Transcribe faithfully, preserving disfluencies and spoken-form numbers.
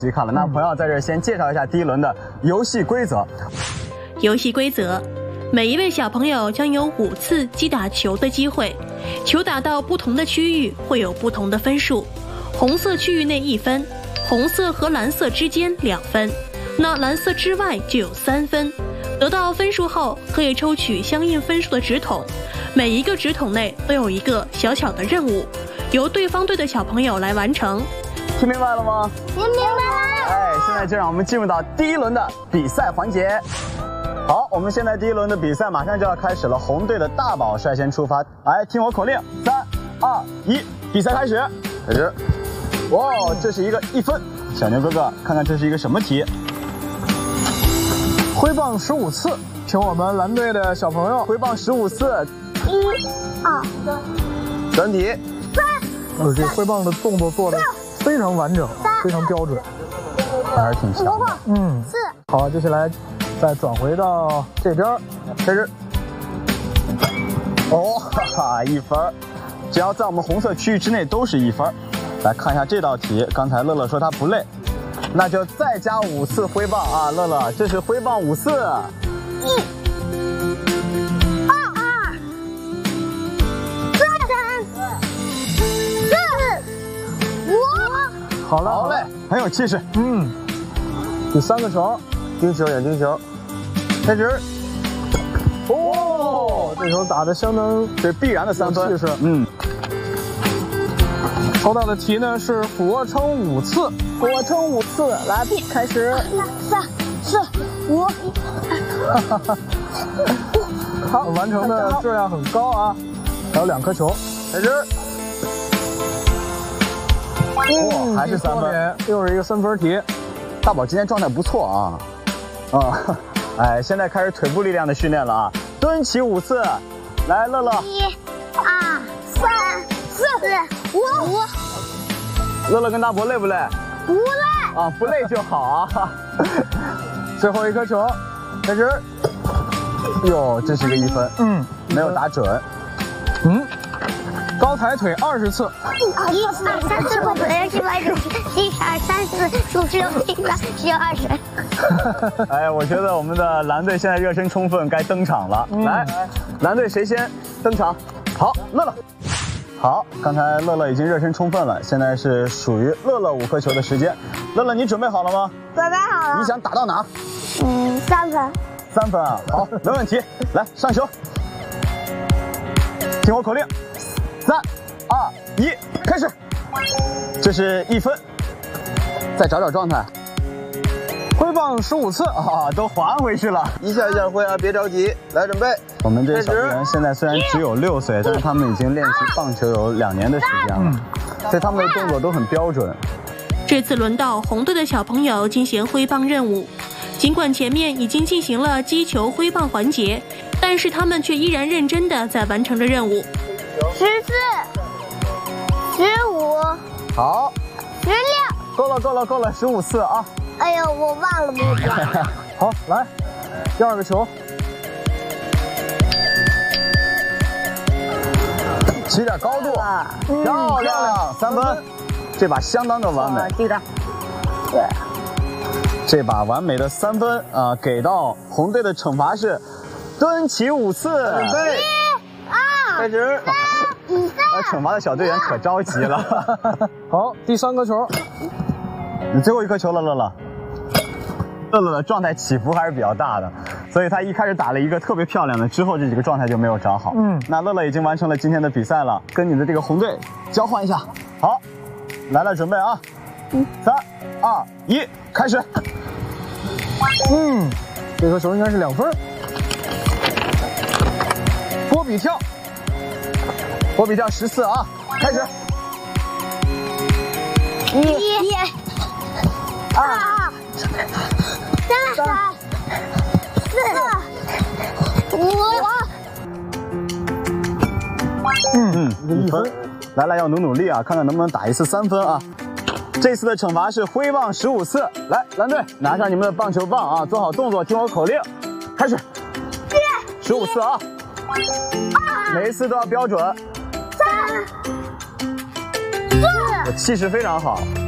看了，那朋友在这儿先介绍一下第一轮的游戏规则。 游戏规则：每一位小朋友将有五次击打球的机会，球打到不同的区域会有不同的分数。红色区域内一分，红色和蓝色之间两分，那蓝色之外就有三分。得到分数后，可以抽取相应分数的纸筒，每一个纸筒内都有一个小小的任务，由对方队的小朋友来完成。 听明白了吗？ 听明白了。 哎，现在就让我们进入到第一轮的比赛环节。好，我们现在第一轮的比赛马上就要开始了。红队的大宝率先出发，来听我口令，三、二、一，比赛开始。开始。哇，这是一个一分。小牛哥哥，看看这是一个什么题？ 挥棒十五次，请我们蓝队的小朋友挥棒十五次。 一、二、三。 转体。 三。 呃，这挥棒的动作做的非常完整，非常标准， 还是挺强的。 嗯， 四。 好，接下来再转回到这边， 开始。哦，哈哈，一分，只要在我们红色区域之内都是一分。来看一下这道题，刚才乐乐说他不累，那就再加五次挥棒啊，乐乐，这是挥棒五次。 一、二、二、三、四、五。 好了， 好嘞，很有气势。 嗯，第三个球， 盯球也盯球，开始。 哦，这球打得相当， 这必然的三分。 气势， 嗯。 抽到的题呢是俯卧撑五次，俯卧撑五次，来开始。 三、四、五。 好，完成的质量很高啊，还有两颗球， 开始。哦，还是三分， 又是一个三分题。 大宝今天状态不错啊，啊，哎，现在开始腿部力量的训练了啊，蹲起五次，来，乐乐。 一、二、三、四、五。 乐乐跟大伯累不累？ 不累。 啊，不累就好啊。 最后一颗球， 开始。哟，这是个一分， 嗯， 没有打准。 嗯，高抬腿二十次。 一、二、三、四、五、六、七、八、九、十、十一、十二、三十四、十五、十六、十七、十八、十九、二十。 哎，我觉得我们的蓝队现在热身充分，该登场了。嗯、来，蓝队谁先登场？好，乐乐。好，刚才乐乐已经热身充分了，现在是属于乐乐五颗球的时间。乐乐，你准备好了吗？ 准备好了。 你想打到哪？ 嗯，三分。 三分啊，好，没问题。来，上球。听我口令，三、二、一，开始。这是一分。再找找状态。 挥棒十五次啊，都还回去了， 一下一下挥啊，别着急，来准备。 我们这小队员现在虽然只有六岁，但是他们已经练习棒球有两年的时间了，所以他们的动作都很标准。 这次轮到红队的小朋友进行挥棒任务，尽管前面已经进行了击球挥棒环节，但是他们却依然认真的在完成着任务。 十四、十五， 好， 十六， 够了够了够了，十五次啊！ 哎呦，我忘了目标。 好，来，第二个球， 起点高度，嗯、漂亮，三分，这把相当的完美。 记得，对， 这把完美的三分啊、呃，给到红队的惩罚是蹲起五次，准备， 一、二、 开始。 比赛。 而惩罚的小队员可着急了。 好，第三个球， 你最后一颗球了，乐乐。乐乐的状态起伏还是比较大的，所以他一开始打了一个特别漂亮的，之后这几个状态就没有找好。嗯，那乐乐已经完成了今天的比赛了，跟你的这个红队交换一下。好，来了，准备啊，嗯，三、二、一，开始。 嗯，这颗球应该是两分。波比跳， 波比跳十次啊，开始。 一、一、二、三、四、五。 嗯嗯，一分。来来，要努努力啊，看看能不能打一次三分啊。这次的惩罚是挥棒十五次。来，蓝队拿上你们的棒球棒啊，做好动作，听我口令，开始。十五次啊，每一次都要标准。 三、四。 气势非常好。